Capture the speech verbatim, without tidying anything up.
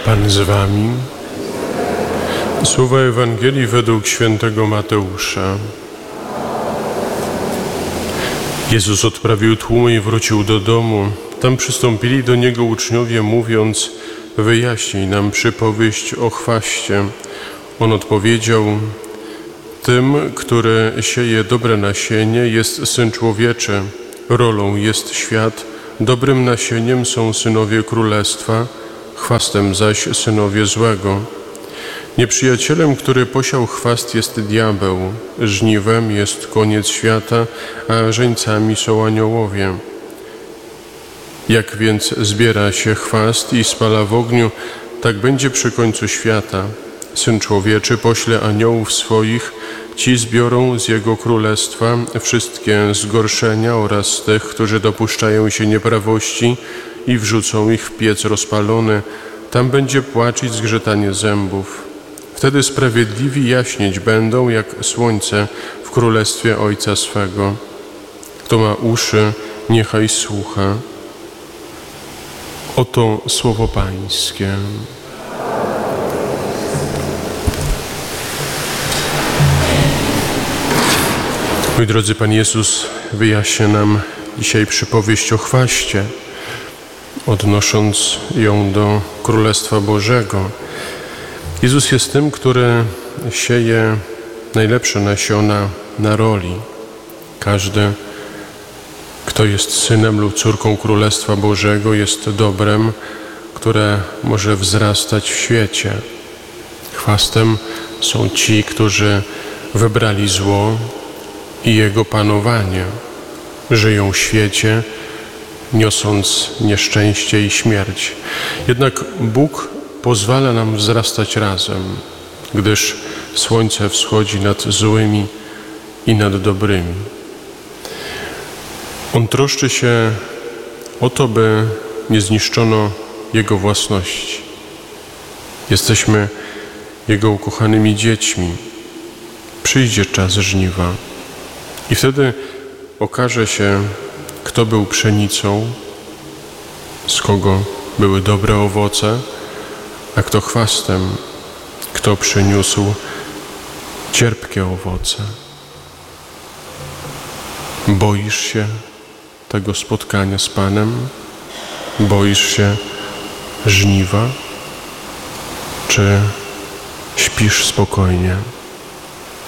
Pan z wami. Słowa Ewangelii według świętego Mateusza. Jezus odprawił tłumy i wrócił do domu. Tam przystąpili do Niego uczniowie, mówiąc: wyjaśnij nam przypowieść o chwaście. On odpowiedział: tym, który sieje dobre nasienie, jest Syn Człowieczy. Rolą jest świat, dobrym nasieniem są synowie Królestwa, chwastem zaś synowie złego. Nieprzyjacielem, który posiał chwast, jest diabeł, żniwem jest koniec świata, a żeńcami są aniołowie. Jak więc zbiera się chwast i spala w ogniu, tak będzie przy końcu świata. Syn Człowieczy pośle aniołów swoich, ci zbiorą z Jego Królestwa wszystkie zgorszenia oraz tych, którzy dopuszczają się nieprawości, i wrzucą ich w piec rozpalony. Tam będzie płacz i zgrzytanie zębów. Wtedy sprawiedliwi jaśnieć będą jak słońce w Królestwie Ojca swego. Kto ma uszy, niechaj słucha. Oto słowo Pańskie. Mój drodzy, Pan Jezus wyjaśnia nam dzisiaj przypowieść o chwaście, odnosząc ją do Królestwa Bożego. Jezus jest tym, który sieje najlepsze nasiona na roli. Każdy, kto jest synem lub córką Królestwa Bożego, jest dobrem, które może wzrastać w świecie. Chwastem są ci, którzy wybrali zło i jego panowanie. Żyją w świecie, niosąc nieszczęście i śmierć. Jednak Bóg pozwala nam wzrastać razem, gdyż słońce wschodzi nad złymi i nad dobrymi. On troszczy się o to, by nie zniszczono Jego własności. Jesteśmy Jego ukochanymi dziećmi. Przyjdzie czas żniwa i wtedy okaże się, kto był pszenicą, z kogo były dobre owoce, a kto chwastem, kto przyniósł cierpkie owoce. Boisz się tego spotkania z Panem? Boisz się żniwa? Czy śpisz spokojnie?